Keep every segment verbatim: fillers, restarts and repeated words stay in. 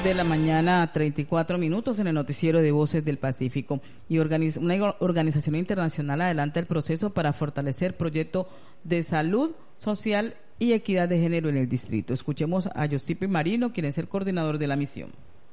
de la mañana, treinta y cuatro minutos en el noticiero de Voces del Pacífico. Y organiz una organización internacional adelanta el proceso para fortalecer proyecto de salud social y equidad de género en el distrito. Escuchemos a Josipe Marino, quien es el coordinador de la misión.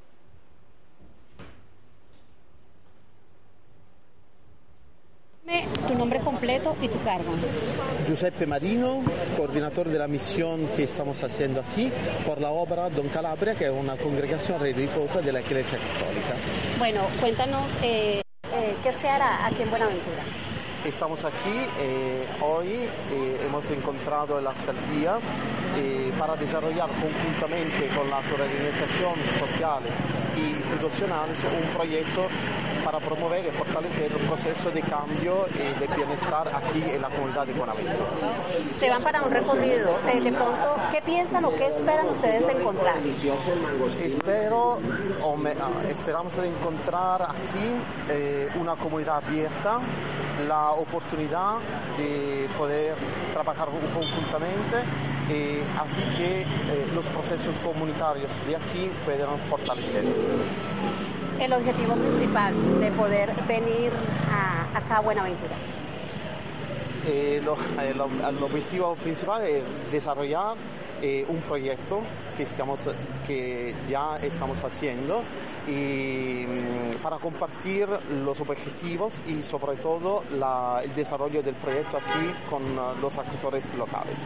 Tu nombre completo y tu cargo. Giuseppe Marino, coordinador de la misión que estamos haciendo aquí por la obra Don Calabria, que es una congregación religiosa de la Iglesia Católica. Bueno, cuéntanos eh, eh, qué se hará aquí en Buenaventura. Estamos aquí, eh, hoy eh, hemos encontrado en la alcaldía eh, para desarrollar conjuntamente con las organizaciones sociales y institucionales un proyecto para promover y fortalecer el proceso de cambio y de bienestar aquí en la comunidad de Buenaventura. Se van para un recorrido, eh, de pronto, ¿qué piensan o qué esperan ustedes encontrar? Espero, o me, esperamos de encontrar aquí eh, una comunidad abierta, la oportunidad de poder trabajar conjuntamente, eh, así que eh, los procesos comunitarios de aquí puedan fortalecerse. El objetivo principal de poder venir a, acá a Buenaventura. Eh, lo, el, el objetivo principal es desarrollar eh, un proyecto que, estamos, que ya estamos haciendo y mm, para compartir los objetivos y sobre todo la, el desarrollo del proyecto aquí con uh, los actores locales.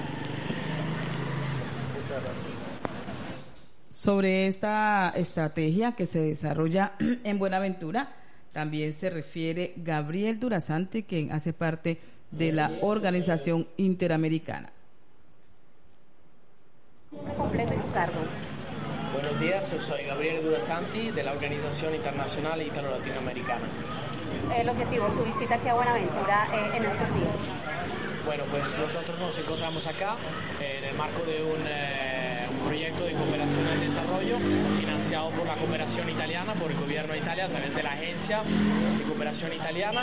Muchas gracias. Sobre esta estrategia que se desarrolla en Buenaventura, también se refiere Gabriel Durazanti, quien hace parte de la Organización Interamericana. Completo y tu cargo. Buenos días, yo soy Gabriel Durazanti de la Organización Internacional Italo-Latinoamericana. El objetivo, su visita aquí a Buenaventura eh, en estos días. Bueno, pues nosotros nos encontramos acá eh, en el marco de un, eh, un proyecto de cooperación al desarrollo financiado por la cooperación italiana, por el gobierno de Italia a través de la Agencia de Cooperación Italiana,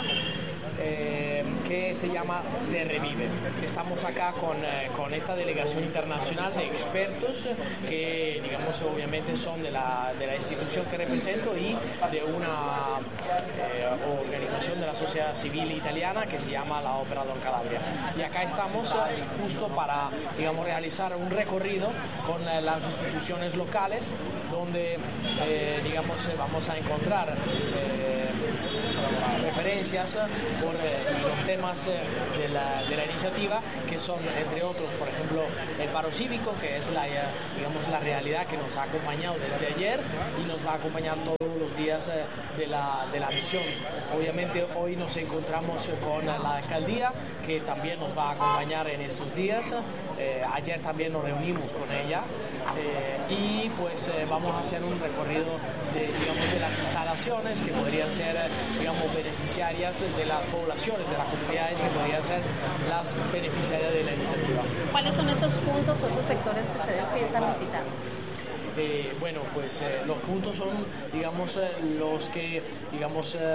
eh, que se llama Te Revive. Estamos acá con, eh, con esta delegación internacional de expertos que, digamos, obviamente son de la, de la institución que represento y de una eh, organización de la sociedad civil italiana que se llama la Ópera Don Calabria. Y acá estamos eh, justo para, digamos, realizar un recorrido con eh, las instituciones locales donde, eh, digamos, eh, vamos a encontrar eh, referencias por eh, los temas eh, de, la, de la iniciativa, que son, entre otros, por ejemplo, el paro cívico, que es la, eh, digamos, la realidad que nos ha acompañado desde ayer y nos va a acompañar todos los días eh, de, la, de la misión. Obviamente hoy nos encontramos con la alcaldía, que también nos va a acompañar en estos días. Eh, ayer también nos reunimos con ella eh, y pues eh, vamos a hacer un recorrido de, digamos, de las instalaciones que podrían ser, digamos, beneficiarias de las poblaciones, de las comunidades que podrían ser las beneficiarias de la iniciativa. ¿Cuáles son esos puntos o esos sectores que ustedes piensan visitar? Eh, bueno, pues eh, los puntos son, digamos, eh, los que, digamos, eh,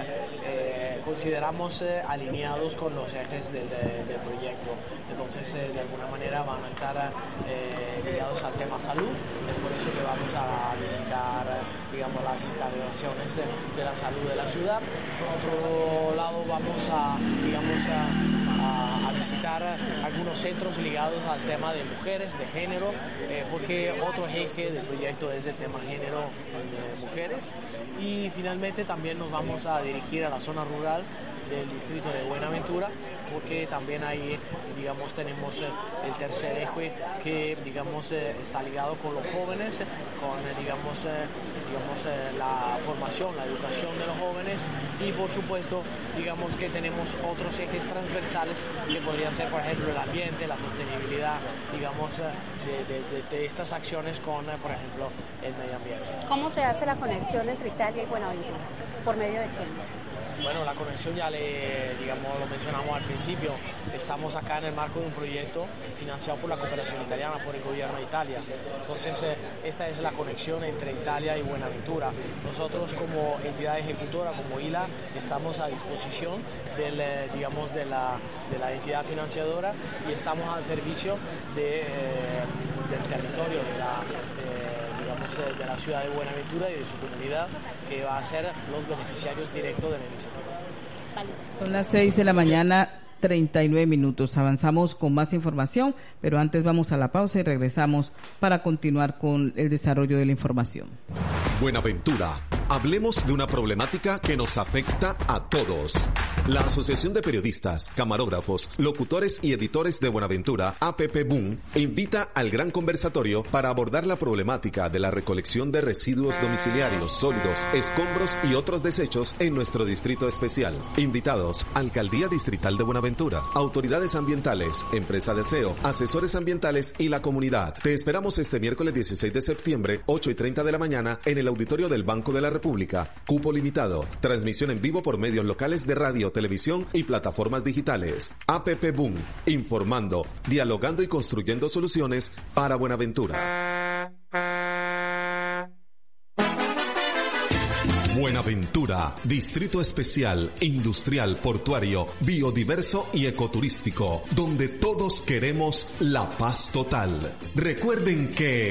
eh, consideramos eh, alineados con los ejes del, del proyecto. Entonces, eh, de alguna manera van a estar eh, ligados al tema salud. Es por eso que vamos a visitar, digamos, las instalaciones de la salud de la ciudad. Por otro lado, vamos a, digamos, a, a visitar algunos centros ligados al tema de mujeres, de género, eh, porque otro eje del proyecto es el tema género de mujeres. Y finalmente también nos vamos a dirigir a la zona rural del distrito de Buenaventura, porque también ahí, digamos, tenemos el tercer eje que, digamos, está ligado con los jóvenes, con, digamos, digamos la formación, la educación de los jóvenes, y por supuesto, digamos que tenemos otros ejes transversales que podrían ser, por ejemplo, el ambiente, la sostenibilidad, digamos, de, de, de, de estas acciones con, por ejemplo, el medio ambiente. ¿Cómo se hace la conexión entre Italia y Buenaventura? ¿Por medio de quién? Bueno, la conexión ya le, digamos, lo mencionamos al principio. Estamos acá en el marco de un proyecto financiado por la cooperación italiana, por el gobierno de Italia. Entonces, eh, esta es la conexión entre Italia y Buenaventura. Nosotros, como entidad ejecutora, como I L A, estamos a disposición del, eh, digamos, de la, de la entidad financiadora y estamos al servicio de, eh, del territorio, de la, eh, digamos, de la ciudad de Buenaventura y de su comunidad, que va a ser los beneficiarios directos de la iniciativa. Vale. Son las seis de la mañana, treinta y nueve minutos. Avanzamos con más información, pero antes vamos a la pausa y regresamos para continuar con el desarrollo de la información. Buenaventura. Hablemos de una problemática que nos afecta a todos. La Asociación de Periodistas, Camarógrafos, Locutores y Editores de Buenaventura, A P P Boom, invita al gran conversatorio para abordar la problemática de la recolección de residuos domiciliarios, sólidos, escombros y otros desechos en nuestro distrito especial. Invitados: Alcaldía Distrital de Buenaventura, autoridades ambientales, empresa de aseo, asesores ambientales y la comunidad. Te esperamos este miércoles dieciséis de septiembre, ocho y treinta de la mañana, en el auditorio del Banco de la República. Cupo limitado. Transmisión en vivo por medios locales de radio, televisión y plataformas digitales. A P P Boom, informando, dialogando y construyendo soluciones para Buenaventura. Buenaventura, distrito especial, industrial, portuario, biodiverso y ecoturístico, donde todos queremos la paz total. Recuerden que